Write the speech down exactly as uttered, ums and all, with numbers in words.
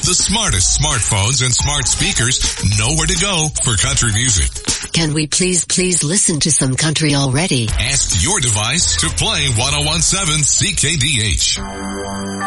The smartest smartphones and smart speakers know where to go for country music. Can we please, please listen to some country already? Ask your device to play ten seventeen C K D H.